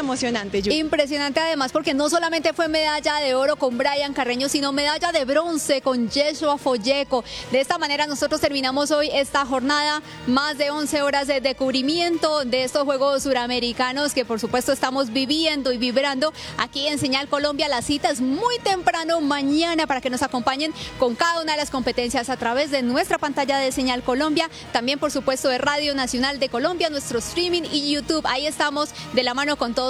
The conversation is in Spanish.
emocionante, Julie. Impresionante además porque no solamente fue medalla de oro con Brian Carreño, sino medalla de bronce con Yeshua Folleco. De esta manera nosotros terminamos hoy esta jornada, más de 11 horas de cubrimiento de estos Juegos Suramericanos que por supuesto estamos viviendo y vibrando aquí en Señal Colombia. La cita es muy temprano mañana para que nos acompañen con cada una de las competencias a través de nuestra pantalla de Señal Colombia, también por supuesto de Radio Nacional de Colombia, nuestro streaming y YouTube. Ahí estamos de la mano con todos.